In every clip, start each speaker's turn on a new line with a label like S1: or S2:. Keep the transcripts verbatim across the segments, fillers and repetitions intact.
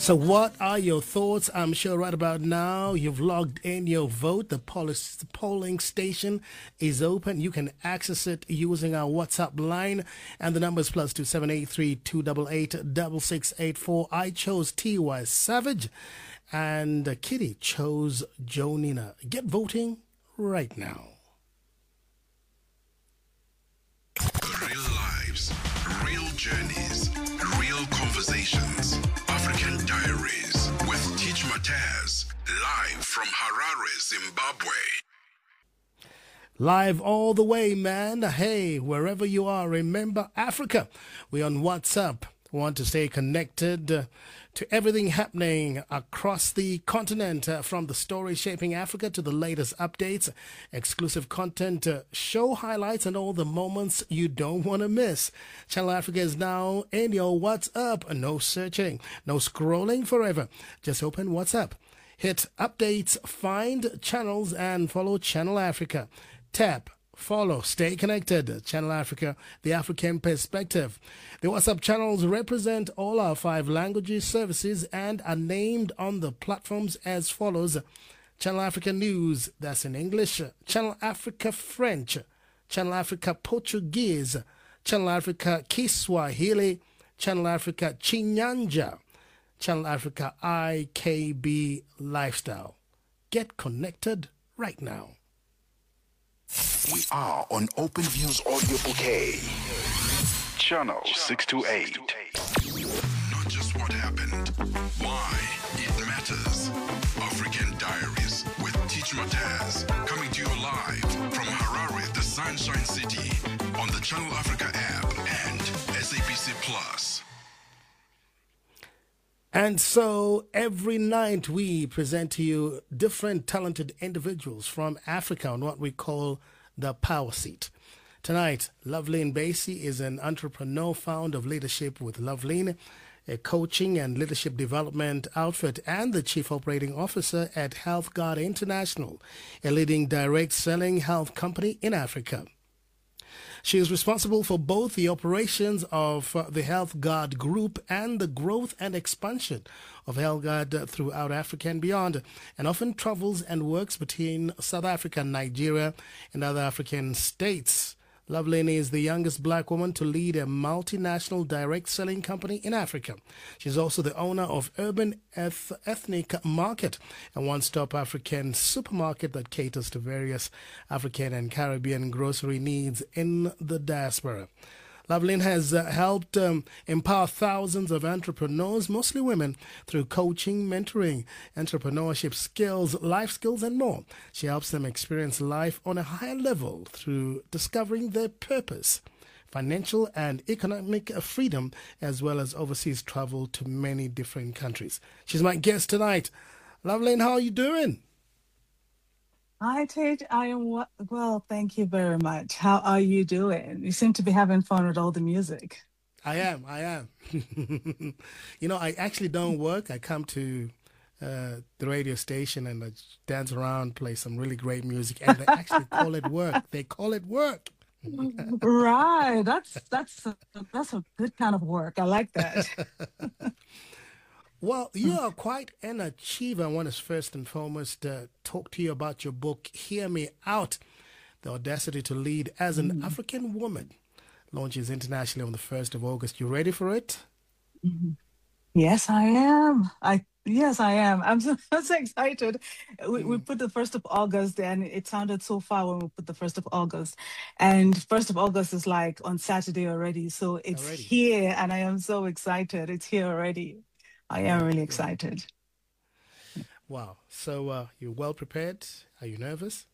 S1: So, what are your thoughts? I'm sure right about now you've logged in your vote. The polis- polling station is open. You can access it using our WhatsApp line, and the number is plus two seven eight three two eight eight six six eight four. I chose T Y Savage, and uh, Kitty chose Jonina. Get voting right now.
S2: Real lives, real journeys, real conversations. African Diaries with Teach Mataz, live from Harare, Zimbabwe.
S1: Live all the way, man. Hey, wherever you are, remember Africa. We're on WhatsApp. Want to stay connected uh, to everything happening across the continent, uh, from the story shaping Africa to the latest updates, exclusive content, uh, show highlights, and all the moments you don't want to miss. Channel Africa is now in your WhatsApp. No searching, no scrolling forever. Just open WhatsApp, hit updates, find channels, and follow Channel Africa. Tap, follow, stay connected. Channel Africa, the African perspective. The WhatsApp channels represent all our five languages, services, and are named on the platforms as follows: Channel Africa News, that's in English; Channel Africa French; Channel Africa Portuguese; Channel Africa Kiswahili; Channel Africa Chinyanja; Channel Africa I K B Lifestyle. Get connected right now.
S2: We are on Open Views Audio Bouquet. Channel six two eight. Not just what happened, why it matters. African Diaries with Teach Mataz. Coming to you live from Harare, the Sunshine City, on the Channel Africa app and S A B C Plus.
S1: And so every night we present to you different talented individuals from Africa on what we call the Power Seat. Tonight, Loveline Basie is an entrepreneur, founder of Leadership with Loveline, a coaching and leadership development outfit, and the chief operating officer at Health Guard International, a leading direct selling health company in Africa. She is responsible for both the operations of uh, the Health Guard Group and the growth and expansion of Health Guard uh, throughout Africa and beyond, and often travels and works between South Africa, Nigeria, and other African states. Loveline is the youngest black woman to lead a multinational direct selling company in Africa. She's also the owner of Urban Eth- Ethnic Market, a one-stop African supermarket that caters to various African and Caribbean grocery needs in the diaspora. Loveline has uh, helped um, empower thousands of entrepreneurs, mostly women, through coaching, mentoring, entrepreneurship skills, life skills, and more. She helps them experience life on a higher level through discovering their purpose, financial and economic freedom, as well as overseas travel to many different countries. She's my guest tonight. Loveline, how are you doing?
S3: Hi, Tate. I am w- well, thank you very much. How are you doing? You seem to be having fun with all the music.
S1: I am, I am. You know, I actually don't work. I come to uh, the radio station and I dance around, play some really great music, and they actually call it work. They call it work.
S3: Right. That's that's a, that's a good kind of work. I like that.
S1: Well, you are quite an achiever. I want to first and foremost uh, talk to you about your book, Hear Me Out, The Audacity to Lead as an
S3: Mm.
S1: African Woman. Launches internationally on the first of August. You ready for it?
S3: Mhm. Yes, I am. I yes, I am. I'm so, I'm so excited. We we
S1: Mm,
S3: put the first of August, and it sounded so far when we put the first of August, and first of August is like on Saturday already. So it's
S1: already.
S3: here, and I am so excited. It's here already. I am
S1: Great,
S3: really
S1: great.
S3: excited.
S1: Wow. So uh, you're well prepared. Are you nervous?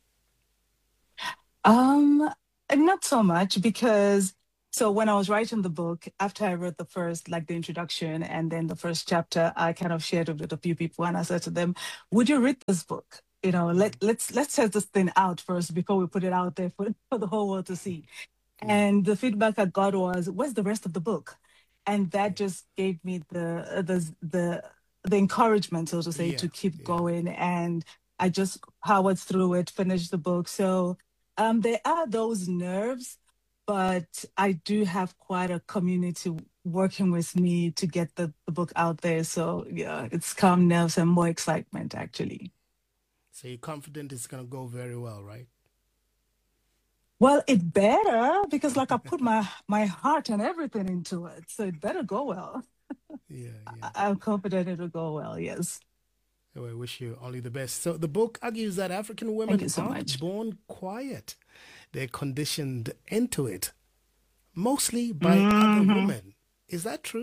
S3: Um, Not so much because so when I was writing the book, after I wrote the first, like the introduction and then the first chapter, I kind of shared it with a few people and I said to them, would you read this book? You know, let
S1: Mm,
S3: let's let's test this thing out first before we put it out there for, for the whole world to see.
S1: mm,
S3: And the feedback I got was, where's the rest of the book? And that
S1: yeah.
S3: just gave me the the the the encouragement, so to say,
S1: Yeah.
S3: to keep
S1: Yeah.
S3: going. And I just powered through it, finished the book. So um, there are those nerves, but I do have quite a community working with me to get the, the book out there. So yeah, it's calm nerves and more excitement actually.
S1: So you're confident it's going to go very well, right?
S3: Well, it better because like I put my my heart and everything into it, so it better go well.
S1: Yeah, yeah.
S3: I- I'm confident it'll go well. Yes.
S1: So I wish you only the best. So the book argues that African
S3: Thank
S1: women
S3: you so
S1: aren't
S3: much.
S1: born quiet. They're conditioned into it, mostly by other
S3: hmm
S1: women. Is that true?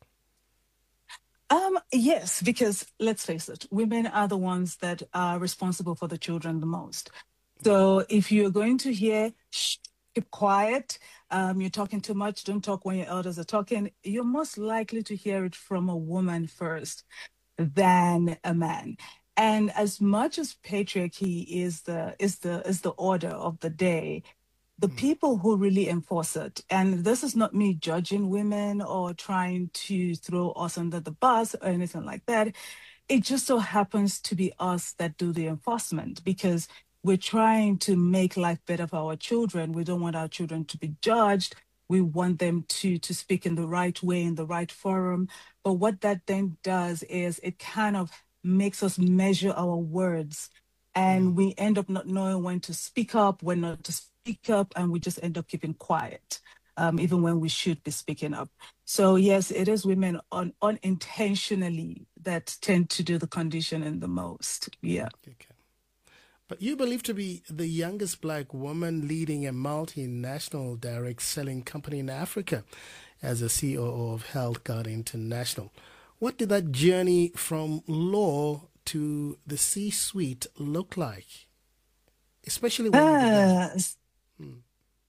S3: Um, yes, because let's face it, women are the ones that are responsible for the children the most. So if you're going to hear, shh, keep quiet, um, you're talking too much, don't talk when your elders are talking, you're most likely to hear it from a woman first than a man. And as much as patriarchy is the is the is the order of the day, the
S1: Mm,
S3: people who really enforce it, and this is not me judging women or trying to throw us under the bus or anything like that. It just so happens to be us that do the enforcement because we're trying to make life better for our children. We don't want our children to be judged. We want them to to speak in the right way in the right forum. But what that then does is it kind of makes us measure our words,
S1: mm.
S3: and we end up not knowing when to speak up, when not to speak up, and we just end up keeping quiet, um, even when we should be speaking up. So yes, it is women un- unintentionally that tend to do the conditioning the most. Yeah.
S1: Okay. But you believe to be the youngest black woman leading a multinational direct selling company in Africa as a C O O of Health Guard International. What did that journey from law to the C-suite look like, especially when you began?
S3: Ah,
S1: Mm,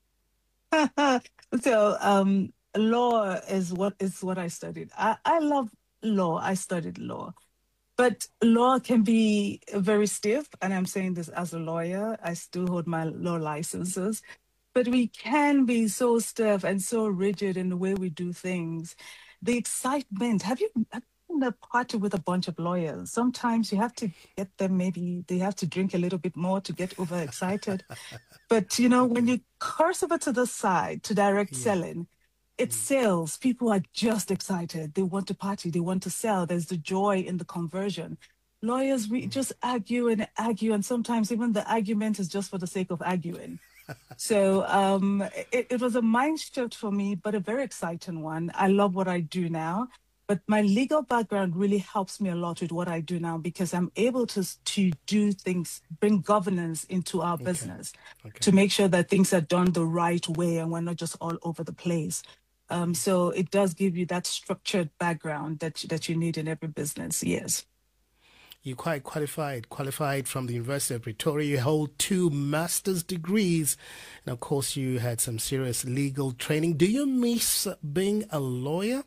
S3: so um, law is what is what I studied. I, I love law. I studied law. But law can be very stiff, and I'm saying this as a lawyer. I still hold my law licenses, but we can be so stiff and so rigid in the way we do things. The excitement. Have you have you been in a party with a bunch of lawyers? Sometimes you have to get them. Maybe they have to drink a little bit more to get overexcited. But you know, when
S1: okay.
S3: you curse over to the side to direct
S1: Yeah.
S3: selling, it's
S1: Mm,
S3: sales. People are just excited. They want to party. They want to sell. There's the joy in the conversion. Lawyers, we
S1: mm.
S3: just argue and argue, and sometimes even the argument is just for the sake of arguing. So um, it, it was a mind shift for me, but a very exciting one. I love what I do now. But my legal background really helps me a lot with what I do now because I'm able to, to do things, bring governance into our
S1: Okay.
S3: business
S1: Okay.
S3: to make sure that things are done the right way and we're not just all over the place. Um, so it does give you that structured background that, that you need in every business. Yes.
S1: You quite qualified, qualified from the University of Pretoria. You hold two master's degrees. And of course, you had some serious legal training. Do you miss being a lawyer?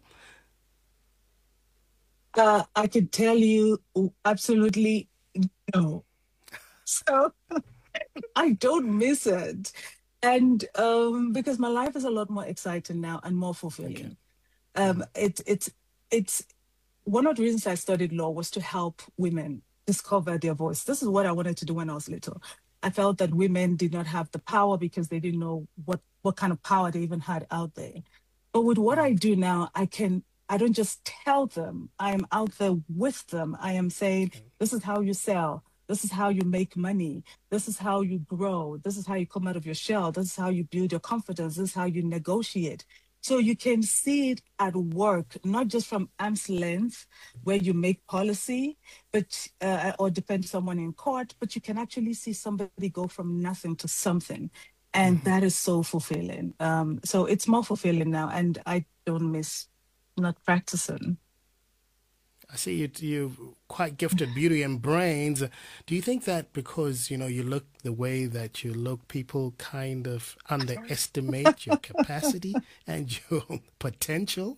S3: Uh, I could tell you absolutely no. So I don't miss it. And um, because my life is a lot more exciting now and more
S1: Okay.
S3: fulfilling. Um,
S1: Mm,
S3: it, it's it's one of the reasons I studied law was to help women discover their voice. This is what I wanted to do when I was little. I felt that women did not have the power because they didn't know what what kind of power they even had out there. But with what I
S1: mm,
S3: do now, I can I don't just tell them. I am out there with them. I am saying,
S1: okay.
S3: this is how you sell. This is how you make money. This is how you grow. This is how you come out of your shell. This is how you build your confidence. This is how you negotiate. So you can see it at work, not just from arm's length, where you make policy, but uh, or defend someone in court, but you can actually see somebody go from nothing to something, and
S1: Mhm.
S3: that is so fulfilling. Um, so it's more fulfilling now, and I don't miss not practicing.
S1: I see you, you're quite gifted, beauty and brains. Do you think that because, you know, you look the way that you look, people kind of underestimate your capacity and your potential?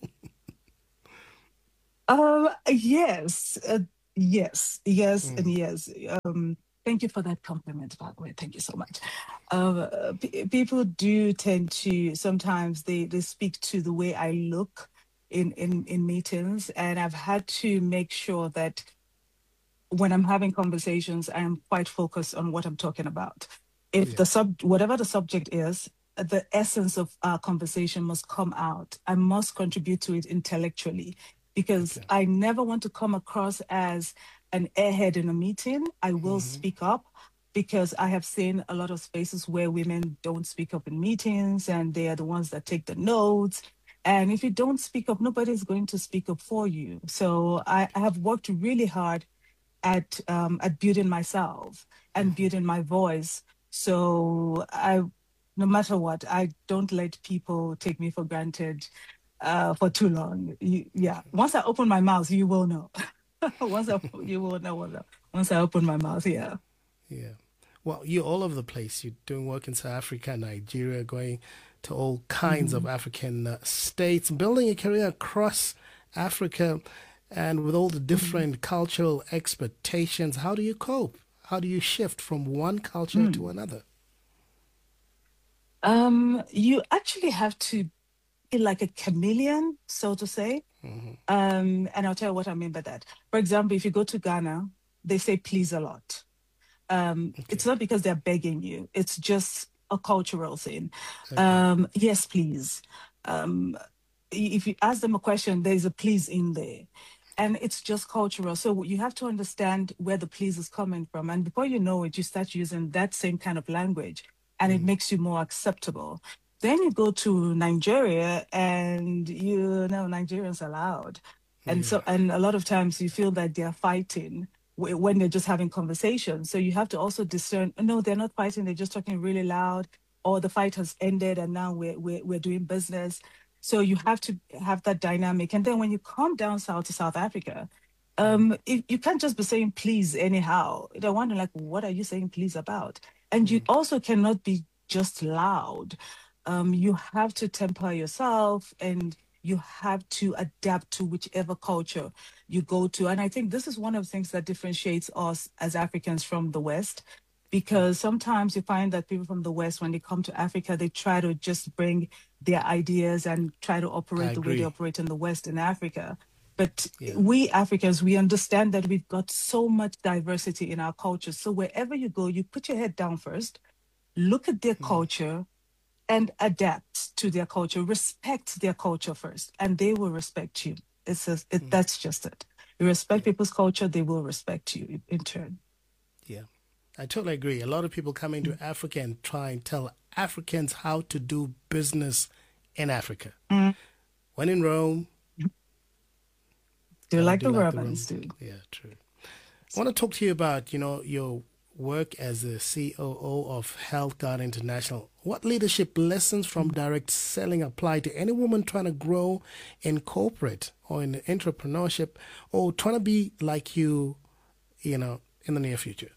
S3: Um, yes, uh, yes, yes, and
S1: Mm,
S3: yes. Um, thank you for that compliment, by the way. Thank you so much. Um, uh, p- people do tend to sometimes they they speak to the way I look in in in meetings, and I've had to make sure that when I'm having conversations, I'm quite focused on what I'm talking about. If
S1: yeah.
S3: the sub, whatever the subject is, the essence of our conversation must come out. I must contribute to it intellectually, because
S1: Okay.
S3: I never want to come across as an airhead in a meeting. I will
S1: Mm-hmm.
S3: speak up, because I have seen a lot of spaces where women don't speak up in meetings, and they are the ones that take the notes. And if you don't speak up, nobody's going to speak up for you. So I, I have worked really hard at um, at building myself and
S1: Mm-hmm.
S3: building my voice. So I, no matter what, I don't let people take me for granted uh, for too long. You, yeah, once I open my mouth, you will know. once I, you will know. Once I once I open my mouth, yeah.
S1: Yeah. Well, you're all over the place. You're doing work in South Africa, Nigeria, going to all kinds of
S3: Mhm.
S1: African uh, states, building a career across Africa, and with all the
S3: Mhm.
S1: different cultural expectations. How do you cope? How do you shift from one culture to
S3: Mm.
S1: another?
S3: Um, you actually have to be like a chameleon, so to say.
S1: Hmm.
S3: Um, and I'll tell you what I mean by that. For example, if you go to Ghana, they say please a lot. Um, it's
S1: Okay.
S3: not because they're begging you, it's just a cultural thing.
S1: Agree.
S3: Um, yes, please. Um, if you ask them a question, there's a please in there. And it's just cultural. So you have to understand where the please is coming from. And before you know it, you start using that same kind of language, and it
S1: Mm.
S3: makes you more acceptable. Then you go to Nigeria, and you know Nigerians are loud. And
S1: Yeah.
S3: so, and a lot of times you feel that they're fighting wh- when they're just having conversations. So you have to also discern, no, they're not fighting, they're just talking really loud, or the fight has ended and now we're, we're, we're doing business. So you have to have that dynamic. And then when you come down south to South Africa,
S1: Mm.
S3: um, if, you can't just be saying please anyhow. They're wondering, like, what are you saying please about? And you
S1: Mm.
S3: also cannot be just loud. Um, you have to temper yourself, and you have to adapt to whichever culture you go to. And I think this is one of the things that differentiates us as Africans from the West,
S1: Okay.
S3: because sometimes you find that people from the West, when they come to Africa, they try to just bring their ideas and try to
S1: I
S3: operate the way they
S1: agree.
S3: operate in the West in Africa. But
S1: Yeah.
S3: we Africans, we understand that we've got so much diversity in our culture. So wherever you go, you put your head down first, look at their
S1: Mm.
S3: culture, and adapt to their culture, respect their culture first, and they will respect you. It's just, it,
S1: Mm.
S3: that's just it. You respect
S1: Yeah.
S3: people's culture, they will respect you in turn.
S1: Yeah. I totally agree. A lot of people come into Africa and try and tell Africans how to do business in Africa.
S3: Mm.
S1: When in Rome,
S3: Do you
S1: gotta
S3: like
S1: do
S3: the
S1: like the
S3: Romans
S1: Romans.
S3: too?
S1: Yeah, true. I want to talk to you about, you know, your work as the C O O of Health Guard International. What leadership lessons from direct selling apply to any woman trying to grow in corporate or in entrepreneurship, or trying to be like you, you know, in the near future?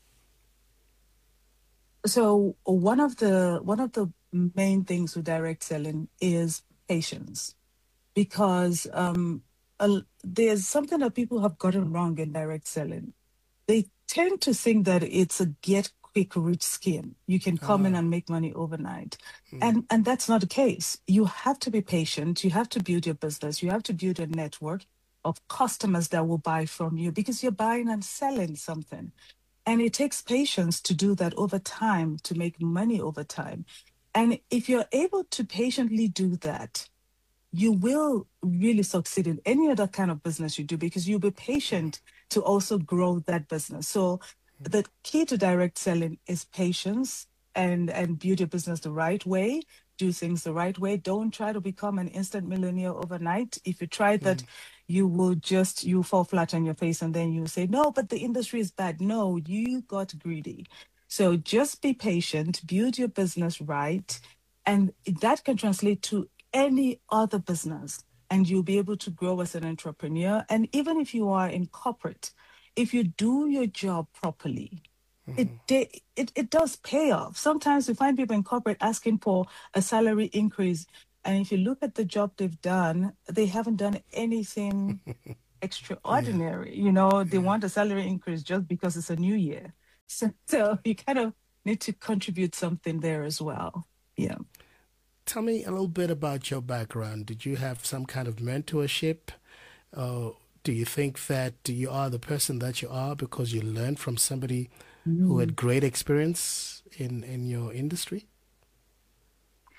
S3: So one of the one of the main things with direct selling is patience, because um, a- there's something that people have gotten wrong in direct selling. They tend to think that it's a get quick rich scheme. You can come in
S1: Ah,
S3: and make money overnight.
S1: mm,
S3: And and that's not the case. You have to be patient. You have to build your business. You have to build a network of customers that will buy from you, because you're buying and selling something. And it takes patience to do that over time, to make money over time. And if you're able to patiently do that, you will really succeed in any other kind of business you do, because you'll be patient to also grow that business. So the key to direct selling is patience, and and build your business the right way, do things the right way. Don't try to become an instant millionaire overnight. If you try that,
S1: mm,
S3: you will just you fall flat on your face, and then you say, no, but the industry is bad. No, you got greedy. So just be patient, build your business right, and that can translate to any other business, and you'll be able to grow as an entrepreneur. And even if you are in corporate, if you do your job properly, it,
S1: mhm.
S3: it it it does pay off. Sometimes we find people in corporate asking for a salary increase, and if you look at the job they've done, they haven't done anything
S1: Yeah,
S3: extraordinary. You know, they
S1: yeah.
S3: want a salary increase just because it's a new year. So, so you kind of need to contribute something there as well. Yeah.
S1: Tell me a little bit about your background. Did you have some kind of mentorship? Uh, do you think that you are the person that you are because you learned from somebody who
S3: Mm.
S1: had great experience in, in your industry?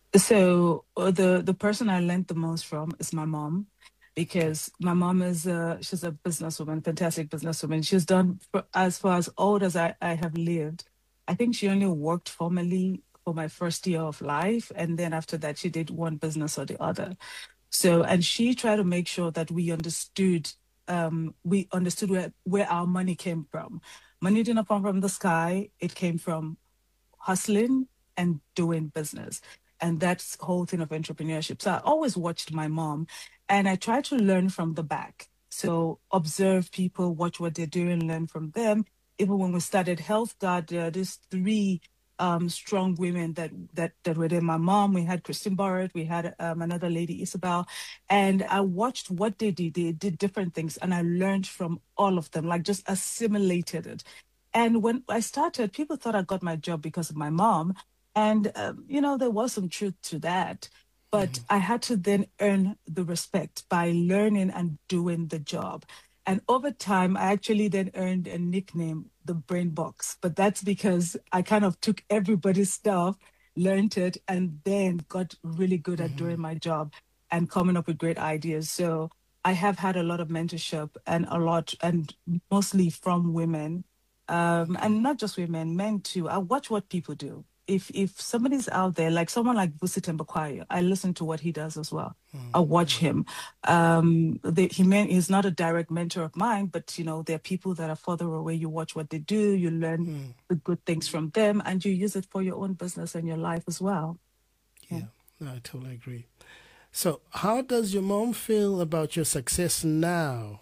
S3: So uh, the the person I learned the most from is my mom,
S1: Okay.
S3: because my mom is a she's a businesswoman, fantastic businesswoman. She's done for, as far as old as I, I have lived. I think she only worked formally for my first year of life, and then after that, she did one business or the other. So, and she tried to make sure that we understood, um, we understood where where our money came from. Money didn't come from the sky; it came from hustling and doing business. And that's the whole thing of entrepreneurship. So I always watched my mom, and I try to learn from the back. So observe people, watch what they're doing, learn from them. Even when we started Health Guard, there are these three um, strong women that that that were there. My mom, we had Christine Barrett, we had um, another lady, Isabel, and I watched what they did. They did different things, and I learned from all of them, like just assimilated it. And when I started, people thought I got my job because of my mom. And, um, you know, there was some truth to that. But
S1: Hmm.
S3: I had to then earn the respect by learning and doing the job. And over time, I actually then earned a nickname, the Brain Box. But that's because I kind of took everybody's stuff, learned it, and then got really good at
S1: Hmm.
S3: doing my job and coming up with great ideas. So I have had a lot of mentorship and a lot, and mostly from women, um,
S1: Okay.
S3: and not just women, men too. I watch what people do. If if somebody's out there, like someone like Busi Tembakwayo, I listen to what he does as well. I watch
S1: Mm-hmm.
S3: him. Um, they, he man, he's not a direct mentor of mine, but you know there are people that are further away. You watch what they do, you learn
S1: Mm.
S3: the good things from them, and you use it for your own business and your life as well. Yeah.
S1: Yeah, no, I totally agree. So, how does your mom feel about your success now?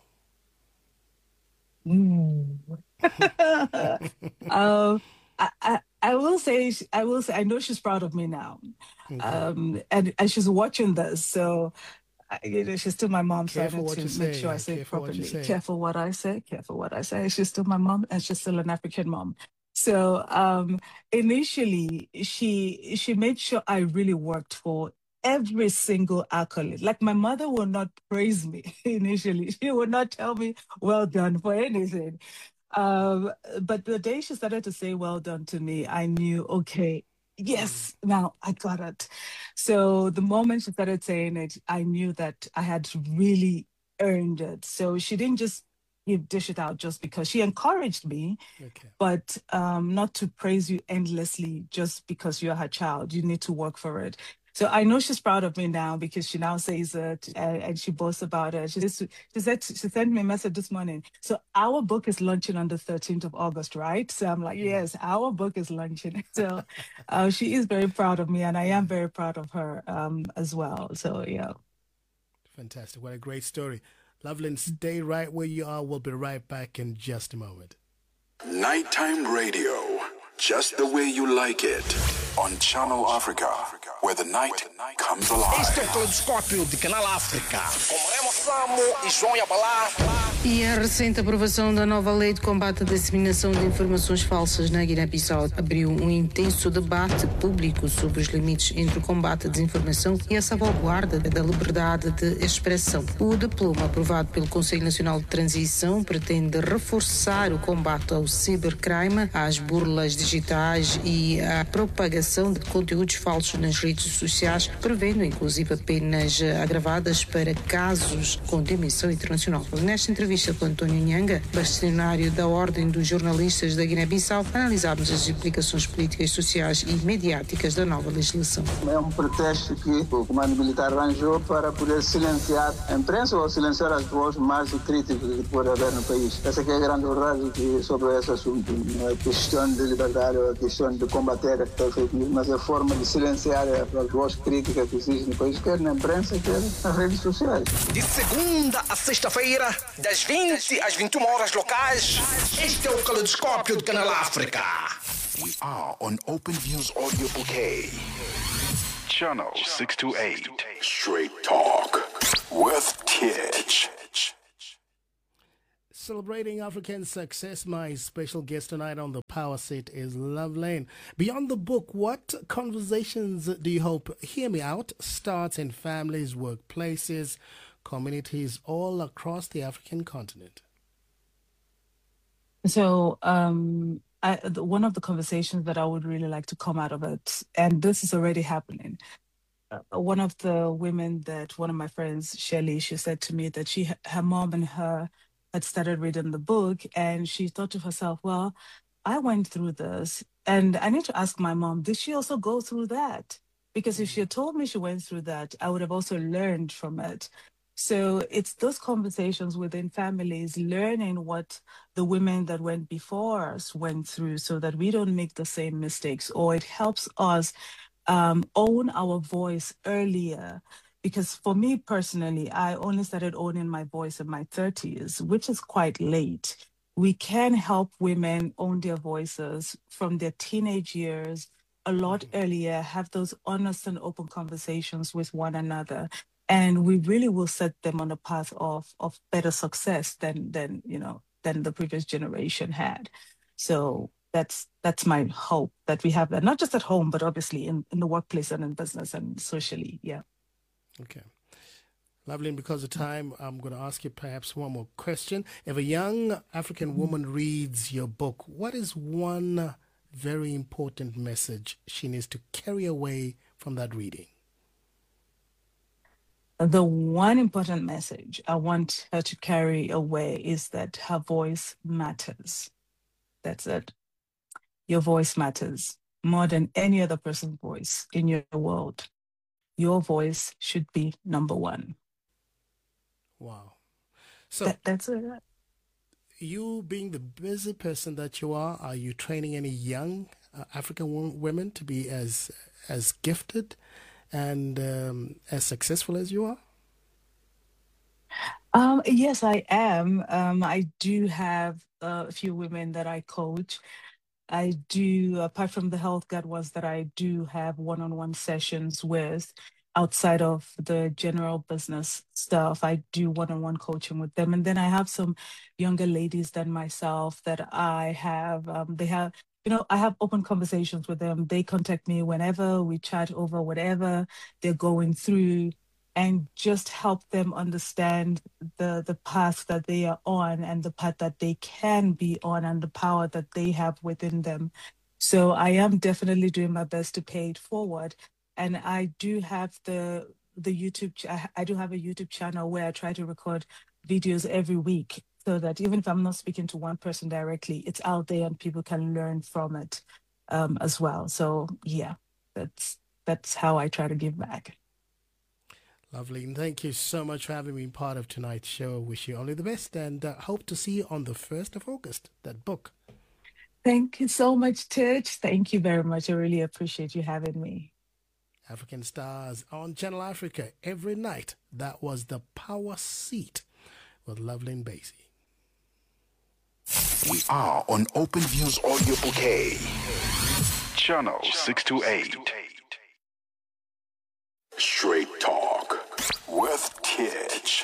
S3: Mm. um, I, I I will say sh- I will say I know she's proud of me now,
S1: Okay.
S3: um, and and she's watching this, so I, you know she's still my mom, so I
S1: Careful
S3: need
S1: what
S3: to
S1: you
S3: make
S1: say.
S3: sure I
S1: Yeah,
S3: say it
S1: careful what you
S3: properly.
S1: say.
S3: Careful what I say. Careful what I say. She's still my mom, and she's still an African mom. So um, initially, she she made sure I really worked for every single accolade. Like my mother will not praise me initially. She will not tell me well done for anything. Um, but the day she started to say well done to me, I knew, okay,
S1: Mm.
S3: yes, now I got it. So the moment she started saying it, I knew that I had really earned it. So she didn't just give dish it out just because she encouraged me,
S1: Okay.
S3: but um, not to praise you endlessly just because you're her child. You need to work for it. So I know she's proud of me now because she now says it and, and she boasts about it. She, says- she said she sent me a message this morning. So our book is launching on the thirteenth of August, right? So I'm like,
S1: Mm.
S3: yes, our book is launching. So uh, she is very proud of me, and I am
S1: Yeah,
S3: very proud of her um, as well. So yeah.
S1: fantastic. What a great story. Loveland, stay right where you are. We'll be right back in just a moment.
S2: Nighttime radio, just the way you like it. On Channel Africa, where the night comes
S4: Este é o
S2: alive.
S4: Caleidoscópio de Canal África, com Remo Samo e João Yabalá.
S5: E a recente aprovação da nova lei de combate à disseminação de informações falsas na Guiné-Bissau abriu um intenso debate público sobre os limites entre o combate à desinformação e a salvaguarda da liberdade de expressão. O diploma aprovado pelo Conselho Nacional de Transição pretende reforçar o combate ao cibercrime, às burlas digitais e à propagação de conteúdos falsos nas redes sociais, prevendo inclusive penas agravadas para casos com dimensão internacional. Nesta entrevista com António Nhanga, bastonário da Ordem dos Jornalistas da Guiné-Bissau, analisámos as implicações políticas, sociais e mediáticas da nova legislação.
S6: É um pretexto que o comando militar arranjou para poder silenciar a imprensa ou silenciar as vozes mais críticas que pode haver no país. Essa que é a grande verdade que, sobre esse assunto. Não é questão de liberdade ou a questão de combater a fake news, mas é a forma de silenciar as vozes críticas que existem no país, quer na imprensa, quer nas redes sociais.
S4: De segunda a sexta-feira, das vinte às vinte e uma horas locais, este é o Caleidoscópio de Canal África.
S2: We are on Open Views Audio Bouquet. Channel six two eight. Straight Talk with Titch.
S1: Celebrating African success, my special guest tonight on the Power Seat is Loveland. Beyond the book, what conversations do you hope, hear me out, starts in families, workplaces, communities all across the African continent?
S3: So, um, I, the, one of the conversations that I would really like to come out of it, and this is already happening, uh, one of the women that one of my friends, Shelley, she said to me that she, her mom and her had started reading the book, and she thought to herself, well, I went through this, and I need to ask my mom, did she also go through that? Because if she had told me she went through that, I would have also learned from it. So it's those conversations within families, learning what the women that went before us went through so that we don't make the same mistakes, or it helps us um, own our voice earlier. Because for me personally, I only started owning my voice in my thirties, which is quite late. We can help women own their voices from their teenage years a lot earlier, have those honest and open conversations with one another. And we really will set them on a path of, of better success than, than, you know, than the previous generation had. So that's that's my hope, that we have that, not just at home, but obviously in, in the workplace and in business and socially. Yeah.
S1: Okay. Lovely. And because of time, I'm going to ask you perhaps one more question. If a young African woman reads your book, what is one very important message she needs to carry away from that reading?
S3: The one important message I want her to carry away is that her voice matters. That's it. Your voice matters more than any other person's voice in your world. Your voice should be number one.
S1: Wow. So
S3: that, that's it.
S1: You being the busy person that you are, are you training any young uh, African w- women to be as as gifted and um, as successful as you are?
S3: Um, yes, I am. Um, I do have uh, a few women that I coach. I do, apart from the health guide ones that I do have one-on-one sessions with, outside of the general business stuff, I do one-on-one coaching with them. And then I have some younger ladies than myself that I have, um, they have, you know, I have open conversations with them. They contact me whenever, we chat over whatever they're going through, and just help them understand the, the path that they are on and the path that they can be on and the power that they have within them. So I am definitely doing my best to pay it forward. And I do have the the YouTube, ch- I I do have a YouTube channel where I try to record videos every week so that even if I'm not speaking to one person directly, it's out there and people can learn from it um, as well. So yeah, that's that's how I try to give back.
S1: Lovely. And thank you so much for having been part of tonight's show. Wish you only the best and uh, hope to see you on the first of August, that book.
S3: Thank you so much, Titch. Thank you very much. I really appreciate you having me.
S1: African Stars on Channel Africa every night. That was The Power Seat with Loveline Basie.
S2: We are on Open Views Audio Bouquet. Channel six two eight. Straight Talk with Titch.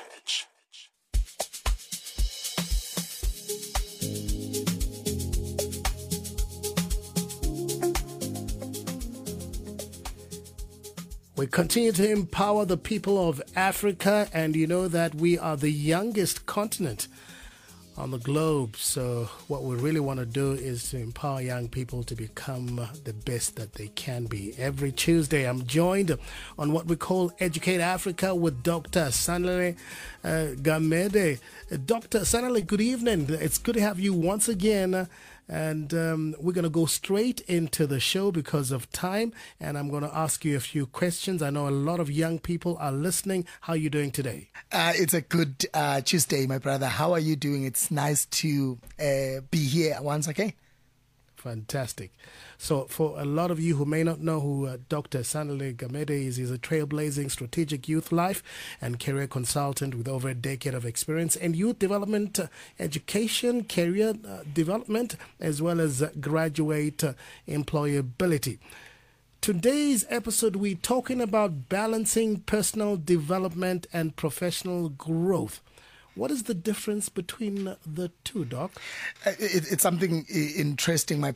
S1: We continue to empower the people of Africa, and you know that we are the youngest continent on the globe. So what we really want to do is to empower young people to become the best that they can be. Every Tuesday, I'm joined on what we call Educate Africa with Doctor Sanele uh, Gamede. Uh, Doctor Sanele, good evening. It's good to have you once again. And um, we're going to go straight into the show because of time. And I'm going to ask you a few questions. I know a lot of young people are listening. How are you doing today?
S7: Uh, it's a good uh, Tuesday, my brother. How are you doing? It's nice to uh, be here once again.
S1: Fantastic. So for a lot of you who may not know who uh, Doctor Sanele Gamede is, he's a trailblazing strategic youth life and career consultant with over a decade of experience in youth development, uh, education, career uh, development, as well as uh, graduate uh, employability. Today's episode, we're talking about balancing personal development and professional growth. What is the difference between the two, Doc?
S7: Uh, it, it's something interesting, my